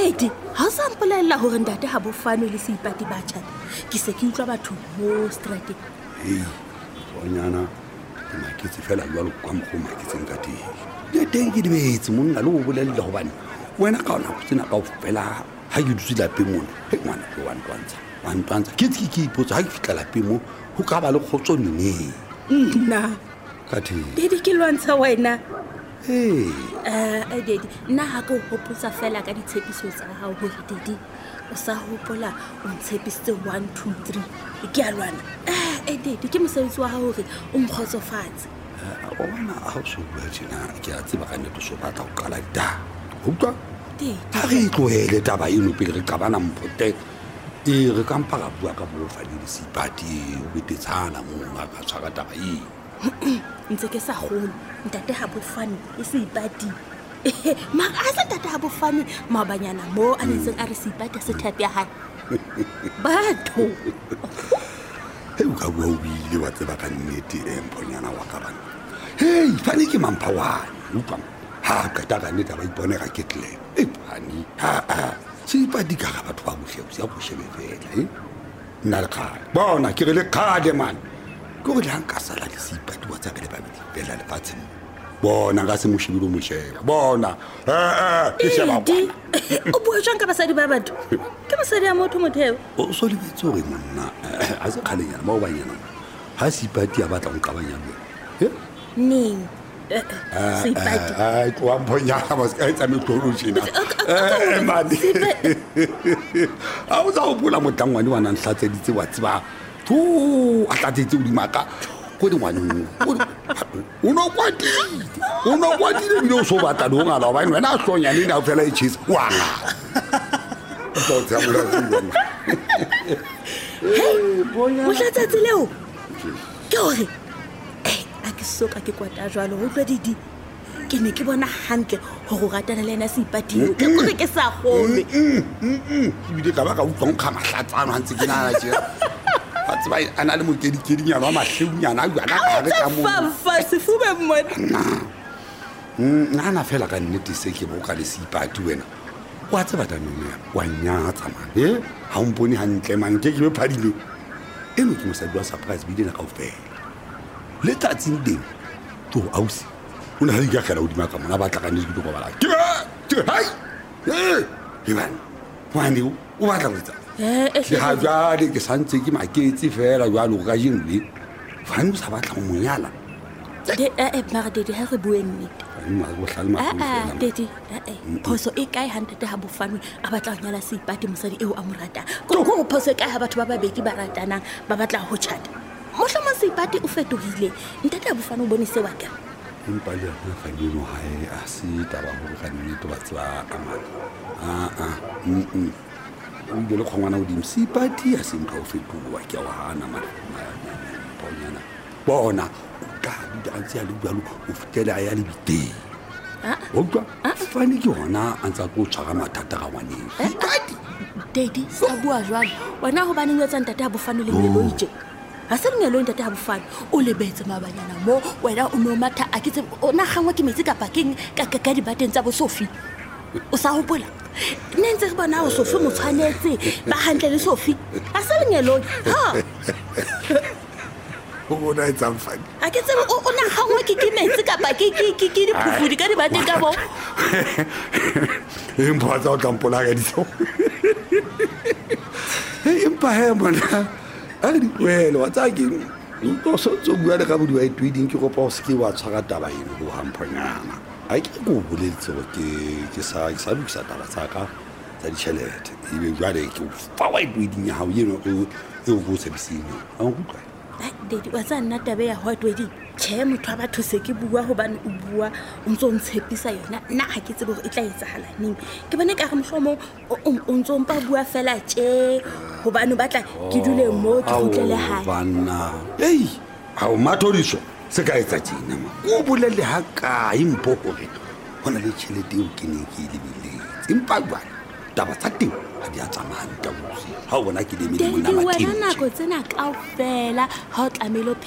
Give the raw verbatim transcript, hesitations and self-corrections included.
Daddy, ha sa mpolella hore ntate ha bofano le Seipati ba tjhata. Ke se ke utlwa batho mo strateng. Hey, bonyana ma ke tse fela jwalo kwa mo ma ke tseng ka teng. Le teng ke dibetse monna le o bolelle hobane wena ka ona go tsena ka o fela ha ke dutse lapeng mona. He ngwana ke wa ntwantsha. Wa ntwantsha ke tse ke ipotsa ha ke fitla lapeng mo ho ka ba le khotso nne. Nna. Ka the. Daddy ke lwantsha wena. Hey. Eh, uh, Daddy, nna ha ke hopotsa fela ka ditshepiso tsa hao hore Daddy o sa hopola o ntshepisitse one two three. Ke a lwana. Eh, Daddy, ke mosebetsi wa hao hore o mkhotsofatse. Eh, o bona ha o so bua tjena ke a tseba ka nnete so batla o qala da. Utlwa? Daddy. Ha re tlohele taba eno pele re qabana mphote. E re ka mpa ka bua ka bofane le Seipati o betetsana mo nga ka tshwara taba e. Ntse ke sa golo ntate ha bofane e Seipati. Ma a sa ntate ha bofane mabanyana mo a ntseng a re Seipati se thapi ya hae. Batho. He o ka bua o bile wa tseba ka nnete e mponyana wa ka bana. Hey, fane ke mampa wa. Utlwa. Ha ka ta ka nnete ba ipone ga ke tle. E phani. Ha ha. Seipati ka ga batho ba bohle o se a go shebe fela, eh? Nna le kgale. Bona ke re le kgale man. Go re hang ka sala le Seipati wa tsaka le ba bedi bela le fatshe. Bona ga se mo shebile mo sheba. Bona. Eh eh, ke sheba bona. O bua jwang ka basadi ba batho? Ke basadi ya motho motheo. O so le bitso re monna. A se khale nyana ba o banyana. Ha Seipati a batla go qabanya le. Eh? Ning. Seipati. Ai, kwa mponyana ba se ka etsa methodology na. Eh mane. A o tsa o bula motlangwane wa nang hlatseditse wa tseba. Tu a tlatetse o dimaka. Go di ngwanong. O no kwati. O no kwati le bile o so batla do ngala ba wena a hlonya le na o fela e cheese. Wa nga. O tsa bula tsena. Hey, bonya. O hlatsetsi leo. Ke hore a ke soka ke kwata jwalo ho tlo didi ke ne ke bona hantle ho go ratana le ena Seipati ke gore ke sa gome ke bile ka ba ka utlwa nkga mahlatsano hantse ke nana tjena a tseba ana le mokedikedinyana wa mahleunyana a jwana ka re ka mo fa sefube mmona nna fela ka nnete se ke boka le Seipati wena wa tseba tanong wa nyatsa man eh ha o mpone hantle man ke ke be phadile eno ke mosadi wa surprise bile na ka ofela le tatsing ding to ausi o na le ka kgala o di maka mona ba tla ka ne ke go bala ke ke hai eh ke ban wani o batla go tsa eh ke ha jale ke santse ke maketse fela jalo ga jengwe fane o sa batla go monyala de eh mara de ha re bue nnete ma go hlalma ah ah dedi eh phoso e kae hantate ha bofane a batla go nyala Seipati mosadi eo a morata go go phoso e kae ha batho ba babedi ba ratanang ba batla go chata mohloma Seipati o fetogile ntate ha bofane o bone se wa ka empa le ha fa dino hae a se taba go ga nnete ba tswa amana ah ah mm o ile le khongwana o dim Seipati a se ntho o fetowa ke wa hana ma bonyana bona ka di antse ya le bjalo o fitela ya le biteng ah oka fane ke hona antsa go tshwara mathata ga ngwaneng Seipati dedi sa bua jwalo wena ho bane nyetsa ntate ha bofane le ngelo ije ha se ngelo ntate ha bofane o lebetse mabanyana mo wena o no matha a kitse ona gangwa ke metsi ka pakeng ka ka di bateng tsa bo Sophie o sa hopola nentse re bona o Sophie mo tshwanetse ba hantle le Sophie ha se ngelo ha o bona e tsamfane a kitse o na gangwa ke ke metsi ka pakeng ke ke ke di phufudi ka di bateng ka bo e mpatsa o tlampola ga ditso e mpa he bona a di kwelo wa tsa ke o so tso bua le ka bodi wa itweding ke go pa o ske wa tshwara taba eno go hampanyana a ke go boletse go ke ke sa ke sa lukisa taba tsa ka tsa di chelete e be jwale ke fa wa itweding ya hao yeno e o go sebisini a go utlwa dedi wa tsa nna tabe ya hot wedding che motho ba those ke bua ho bane o bua o ntso ntshepisa yona nna ha ke tsebe gore e tla etsahala ning ke bone ka re mohlomo o ntso mpa bua fela tje ho bane batla ke dule mo ke khutlele hae bana ei ha o mathodiso se ka etsa tjena ma o bolele ha ka impo gore hona le chelete o ke ne ke lebile impa jwana taba tsa teng ha di a tsamaya ntabusi ha o bona ke le mele mona dedi mathini wena nako tsena kaofela ha o tlamelo